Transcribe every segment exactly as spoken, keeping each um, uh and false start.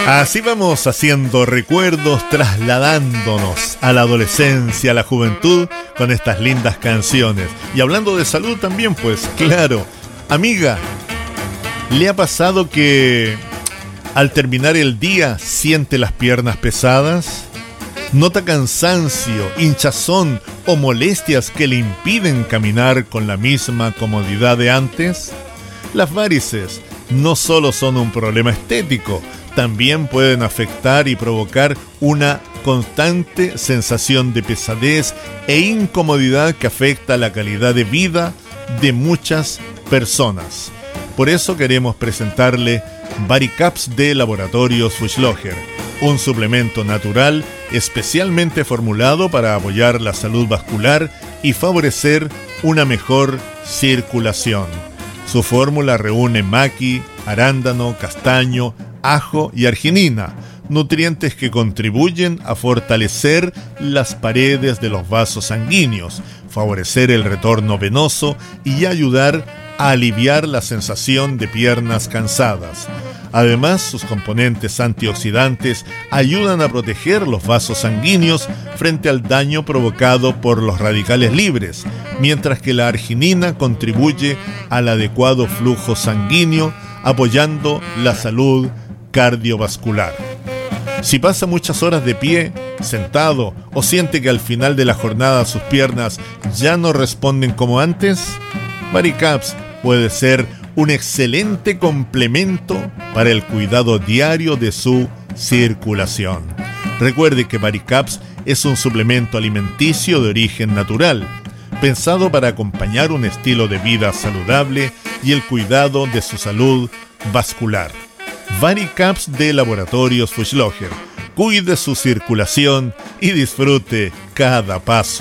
Así vamos haciendo recuerdos, trasladándonos a la adolescencia, a la juventud, con estas lindas canciones. Y hablando de salud también, pues claro, amiga, ¿le ha pasado que al terminar el día siente las piernas pesadas? ¿Nota cansancio, hinchazón o molestias que le impiden caminar con la misma comodidad de antes? Las varices no solo son un problema estético, también pueden afectar y provocar una constante sensación de pesadez e incomodidad que afecta la calidad de vida de muchas personas. Por eso queremos presentarle Varicaps de Laboratorios Fuchslocher, un suplemento natural especialmente formulado para apoyar la salud vascular y favorecer una mejor circulación. Su fórmula reúne maqui, arándano, castaño, ajo y arginina, nutrientes que contribuyen a fortalecer las paredes de los vasos sanguíneos, favorecer el retorno venoso y ayudar a aliviar la sensación de piernas cansadas. Además, sus componentes antioxidantes ayudan a proteger los vasos sanguíneos frente al daño provocado por los radicales libres, mientras que la arginina contribuye al adecuado flujo sanguíneo, apoyando la salud cardiovascular. Si pasa muchas horas de pie, sentado, o siente que al final de la jornada sus piernas ya no responden como antes, Varicaps puede ser un excelente complemento para el cuidado diario de su circulación. Recuerde que Varicaps es un suplemento alimenticio de origen natural, pensado para acompañar un estilo de vida saludable y el cuidado de su salud vascular. Varicaps de Laboratorios Fuchslocher. Cuide su circulación y disfrute cada paso.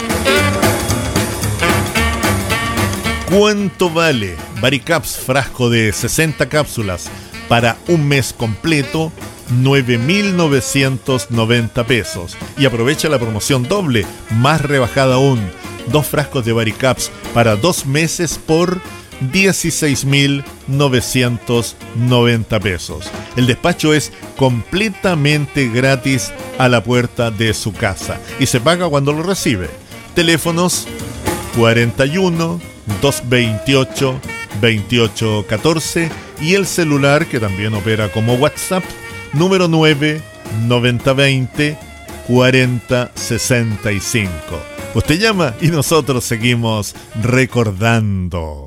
¿Cuánto vale? Varicaps frasco de sesenta cápsulas para un mes completo, nueve mil novecientos noventa pesos. Y aprovecha la promoción doble, más rebajada aún. Dos frascos de Varicaps para dos meses por dieciséis mil novecientos noventa pesos. El despacho es completamente gratis a la puerta de su casa y se paga cuando lo recibe. Teléfonos cuarenta y uno, doscientos veintiocho, veintiocho catorce y el celular que también opera como WhatsApp, número nueve noventa veinte cuarenta sesenta y cinco. Usted llama y nosotros seguimos recordando.